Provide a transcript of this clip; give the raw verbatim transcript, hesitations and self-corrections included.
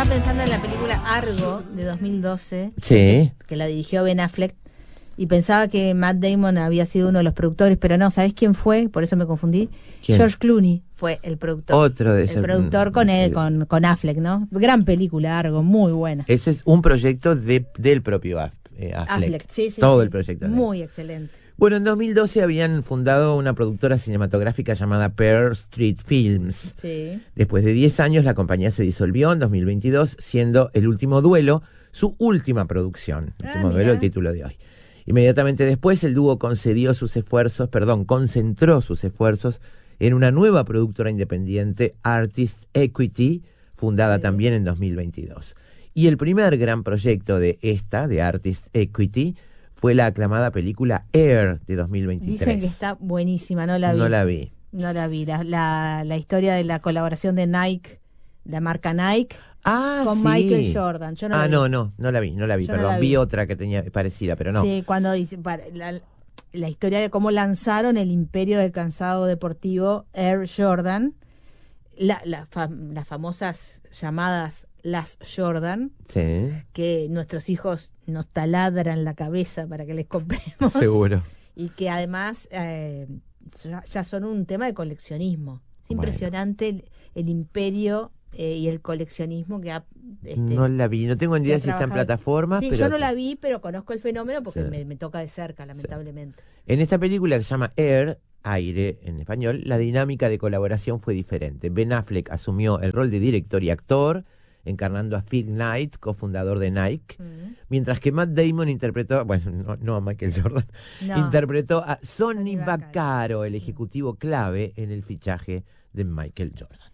pensando en la película Argo de dos mil doce, Sí. que, que la dirigió Ben Affleck, y pensaba que Matt Damon había sido uno de los productores, pero no, ¿sabés quién fue? Por eso me confundí. ¿Quién? George Clooney fue el productor. Otro de El esos. productor con él, eh, con, con Affleck, ¿no? Gran película, Argo, muy buena. Ese es un proyecto de, del propio Aff- eh, Affleck. Affleck, sí, sí. Todo sí. el proyecto. de él. Muy excelente. Bueno, en dos mil doce habían fundado una productora cinematográfica llamada Pearl Street Films. Sí. Después de diez años, la compañía se disolvió en dos mil veintidós, siendo El Último Duelo su última producción. El Ah, Último mirá. Duelo, el título de hoy. Inmediatamente después, el dúo concedió sus esfuerzos, perdón, concentró sus esfuerzos en una nueva productora independiente, Artist Equity, fundada Sí. también en dos mil veintidós. Y el primer gran proyecto de esta, de Artist Equity, fue la aclamada película Air de dos mil veintitrés. Dicen que está buenísima, no la vi. No la vi. No la vi. La, la, la historia de la colaboración de Nike, la marca Nike, Ah, con sí. Michael Jordan. Yo no ah, la vi. no, no, no la vi, no la vi, Yo no perdón. la vi vi. otra que tenía parecida, pero no. Sí, cuando dice para- la, la historia de cómo lanzaron el imperio del calzado deportivo Air Jordan, la, la fam- las famosas llamadas las Jordan, Sí, que nuestros hijos nos taladran la cabeza para que les compremos. seguro. Y que además eh, ya, ya son un tema de coleccionismo. Es Bueno. impresionante el, el imperio eh, y el coleccionismo que ha... este, no la vi, no tengo ni que idea ha si está en trabajado. plataformas. Sí, pero yo no sí. la vi, pero conozco el fenómeno porque Sí. me, me toca de cerca, lamentablemente. En esta película que se llama Air, aire en español, la dinámica de colaboración fue diferente. Ben Affleck asumió el rol de director y actor, encarnando a Phil Knight, cofundador de Nike, Mm. mientras que Matt Damon interpretó, bueno, no, no a Michael Jordan, No. interpretó a Sonny Sonny Vaccaro, Vaccaro. el ejecutivo clave en el fichaje de Michael Jordan.